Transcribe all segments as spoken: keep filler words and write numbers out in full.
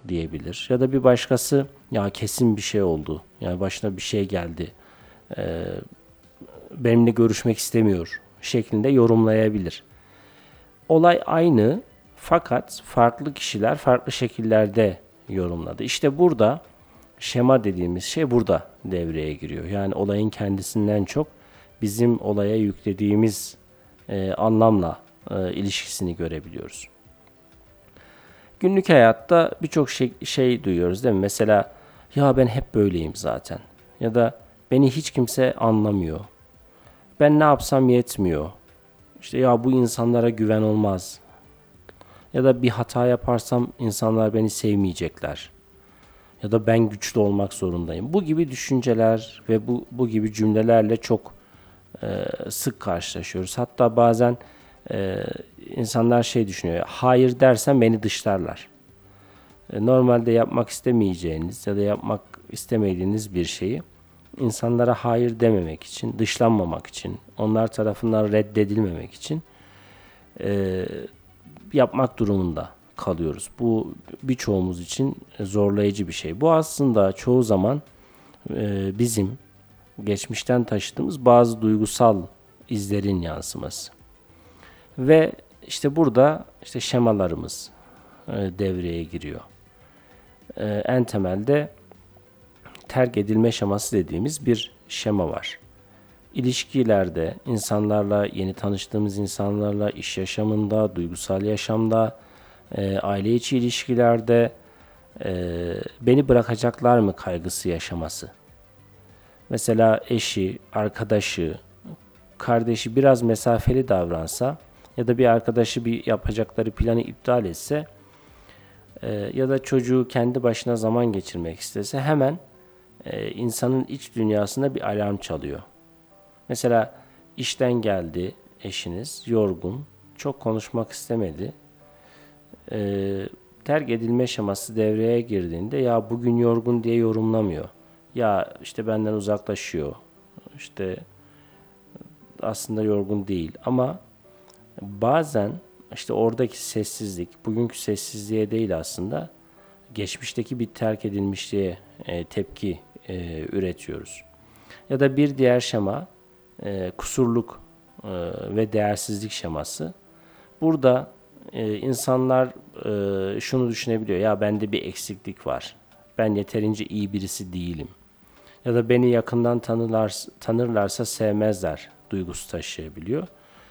diyebilir. Ya da bir başkası ya kesin bir şey oldu. Yani başına bir şey geldi. Ee, benimle görüşmek istemiyor şeklinde yorumlayabilir. Olay aynı fakat farklı kişiler farklı şekillerde yorumladı. İşte burada şema dediğimiz şey burada devreye giriyor. Yani olayın kendisinden çok bizim olaya yüklediğimiz e, anlamla e, ilişkisini görebiliyoruz. Günlük hayatta birçok şey, şey duyuyoruz değil mi? Mesela ya ben hep böyleyim zaten. Ya da beni hiç kimse anlamıyor. Ben ne yapsam yetmiyor. İşte ya bu insanlara güven olmaz. Ya da bir hata yaparsam insanlar beni sevmeyecekler. Ya da ben güçlü olmak zorundayım. Bu gibi düşünceler ve bu bu gibi cümlelerle çok e, sık karşılaşıyoruz. Hatta bazen e, insanlar şey düşünüyor. Hayır dersem beni dışlarlar. E, normalde yapmak istemeyeceğiniz ya da yapmak istemediğiniz bir şeyi insanlara hayır dememek için, dışlanmamak için, onlar tarafından reddedilmemek için e, yapmak durumunda kalıyoruz. Bu birçoğumuz için zorlayıcı bir şey. Bu aslında çoğu zaman e, bizim geçmişten taşıdığımız bazı duygusal izlerin yansıması. Ve işte burada işte şemalarımız e, devreye giriyor. E, en temelde terk edilme şeması dediğimiz bir şema var. İlişkilerde, insanlarla, yeni tanıştığımız insanlarla, iş yaşamında, duygusal yaşamda, e, aile içi ilişkilerde e, beni bırakacaklar mı kaygısı yaşaması. Mesela eşi, arkadaşı, kardeşi biraz mesafeli davransa ya da bir arkadaşı bir yapacakları planı iptal etse e, ya da çocuğu kendi başına zaman geçirmek istese hemen e, insanın iç dünyasında bir alarm çalıyor. Mesela işten geldi eşiniz, yorgun, çok konuşmak istemedi. Ee, terk edilme şeması devreye girdiğinde ya bugün yorgun diye yorumlamıyor. Ya işte benden uzaklaşıyor. İşte aslında yorgun değil ama bazen işte oradaki sessizlik, bugünkü sessizliğe değil aslında geçmişteki bir terk edilmişliğe e, tepki e, üretiyoruz. Ya da bir diğer şema e, kusurluk e, ve değersizlik şeması. Burada e, insanlar e, şunu düşünebiliyor. Ya bende bir eksiklik var. Ben yeterince iyi birisi değilim. Ya da beni yakından tanırlar, tanırlarsa sevmezler duygusu taşıyabiliyor.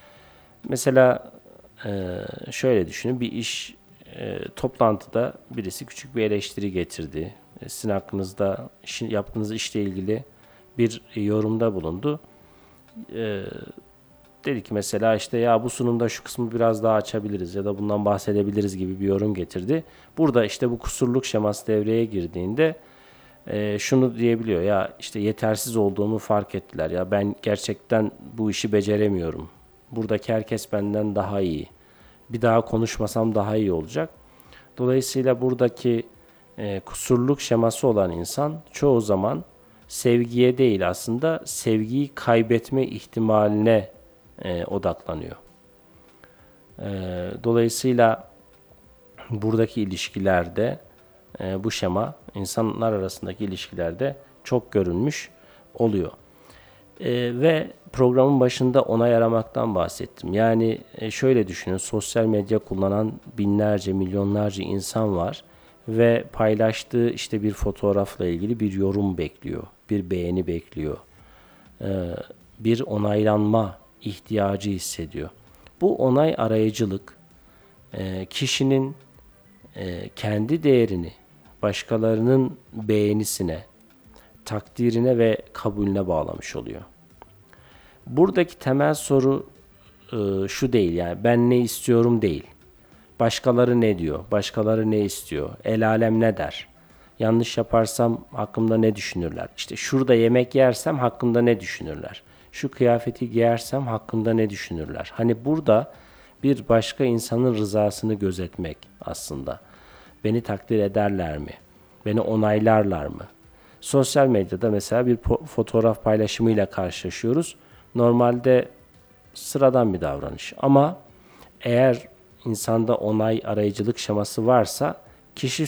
Mesela e, şöyle düşünün. Bir iş e, toplantıda birisi küçük bir eleştiri getirdi. E, sizin hakkınızda işin, yaptığınız işle ilgili bir yorumda bulundu. E, dedi ki mesela işte ya bu sunumda şu kısmı biraz daha açabiliriz ya da bundan bahsedebiliriz gibi bir yorum getirdi. Burada işte bu kusurluk şeması devreye girdiğinde e, şunu diyebiliyor ya işte yetersiz olduğumu fark ettiler ya ben gerçekten bu işi beceremiyorum. Buradaki herkes benden daha iyi. Bir daha konuşmasam daha iyi olacak. Dolayısıyla buradaki e, kusurluk şeması olan insan çoğu zaman sevgiye değil aslında sevgiyi kaybetme ihtimaline e, odaklanıyor. E, dolayısıyla buradaki ilişkilerde e, bu şema insanlar arasındaki ilişkilerde çok görülmüş oluyor. E, ve programın başında onay aramaktan bahsettim. Yani e, şöyle düşünün, sosyal medya kullanan binlerce, milyonlarca insan var ve paylaştığı işte bir fotoğrafla ilgili bir yorum bekliyor, bir beğeni bekliyor, e, bir onaylanma ihtiyacı hissediyor. Bu onay arayıcılık e, kişinin e, kendi değerini başkalarının beğenisine, takdirine ve kabulüne bağlamış oluyor. Buradaki temel soru e, şu değil, yani ben ne istiyorum değil. Başkaları ne diyor? Başkaları ne istiyor? El alem ne der? Yanlış yaparsam hakkımda ne düşünürler? İşte şurada yemek yersem hakkımda ne düşünürler? Şu kıyafeti giyersem hakkımda ne düşünürler? Hani burada bir başka insanın rızasını gözetmek aslında. Beni takdir ederler mi? Beni onaylarlar mı? Sosyal medyada mesela bir fotoğraf paylaşımıyla karşılaşıyoruz. Normalde sıradan bir davranış ama eğer insanda onay arayıcılık şeması varsa kişi